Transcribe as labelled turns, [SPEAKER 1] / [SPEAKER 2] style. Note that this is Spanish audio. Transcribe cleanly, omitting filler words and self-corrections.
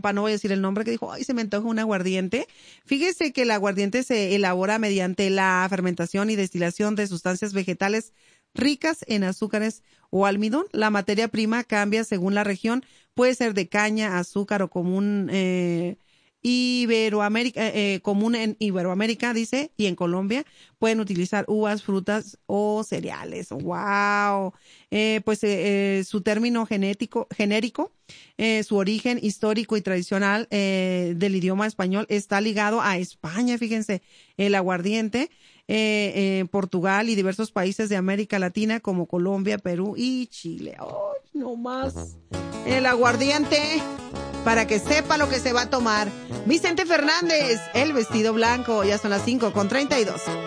[SPEAKER 1] compa, no voy a decir el nombre, que dijo, ay, se me antoja un aguardiente. Fíjese que el aguardiente se elabora mediante la fermentación y destilación de sustancias vegetales ricas en azúcares o almidón. La materia prima cambia según la región, puede ser de caña, azúcar o común común en Iberoamérica, dice, y en Colombia pueden utilizar uvas, frutas o cereales. ¡Wow! Su término genérico, su origen histórico y tradicional del idioma español está ligado a España, fíjense, el aguardiente, Portugal y diversos países de América Latina como Colombia, Perú y Chile. ¡Oh, no más! El aguardiente, para que sepa lo que se va a tomar. Vicente Fernández, El Vestido Blanco, ya son las 5:32.